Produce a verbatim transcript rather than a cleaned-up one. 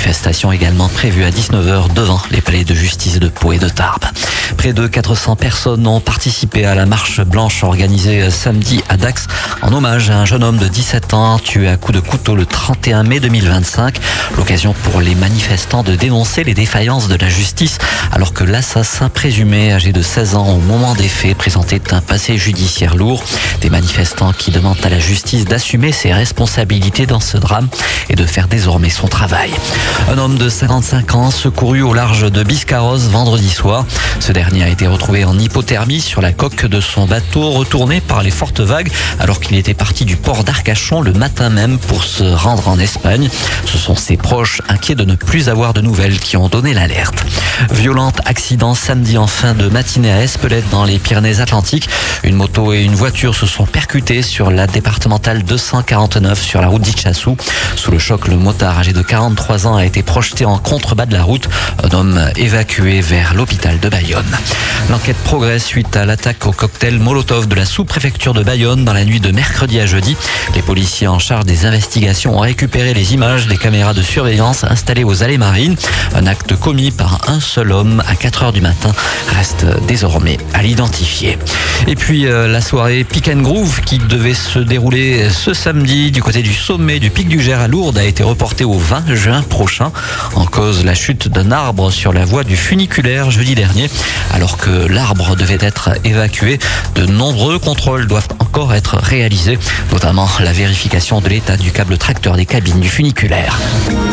Manifestation également prévue à dix-neuf heures devant les palais de justice de Pau et de Tarbes. Près de quatre cents personnes ont participé à la marche blanche organisée samedi à Dax en hommage à un jeune homme de dix-sept ans tué à coups de couteau le trente et un mai deux mille vingt-cinq. L'occasion pour les manifestants de dénoncer les défaillances de la justice alors que l'assassin présumé, âgé de seize ans au moment des faits, présentait un passé judiciaire lourd. Des manifestants qui demandent à la justice d'assumer ses responsabilités dans ce drame et de faire désormais son travail. Un homme de cinquante-cinq ans secouru au large de Biscarrosse vendredi soir. Ce dernier a été retrouvé en hypothermie sur la coque de son bateau retourné par les fortes vagues alors qu'il était parti du port d'Arcachon le matin même pour se rendre en Espagne. Ce sont ses proches inquiets de ne plus avoir de nouvelles qui ont donné l'alerte. Violent accident samedi en fin de matinée à Espelette dans les Pyrénées-Atlantiques. Une moto et une voiture se sont percutées sur la départementale deux cent quarante-neuf sur la route d'Itchassou. Sous le choc, le motard âgé de quarante-trois ans a été projeté en contrebas de la route. Un homme évacué vers l'hôpital de Bayonne. L'enquête progresse suite à l'attaque au cocktail Molotov de la sous-préfecture de Bayonne dans la nuit de mercredi à jeudi. Les policiers en charge des investigations ont récupéré les images des caméras de surveillance installées aux allées marines. Un acte commis par un seul homme à quatre heures du matin reste désormais à l'identifier. Et puis euh, la soirée Pick and Groove qui devait se dérouler ce samedi du côté du sommet du Pic du Gers à Lourdes a été reportée au vingt juin prochain. En cause, la chute d'un arbre sur la voie du funiculaire jeudi dernier. Alors que l'arbre devait être évacué, de nombreux contrôles doivent encore être réalisés, notamment la vérification de l'état du câble tracteur des cabines du funiculaire.